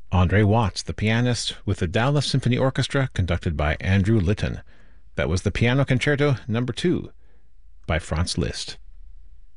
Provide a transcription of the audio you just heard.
Andre Watts, the pianist, with the Dallas Symphony Orchestra, conducted by Andrew Litton. That was the Piano Concerto No. 2 by Franz Liszt.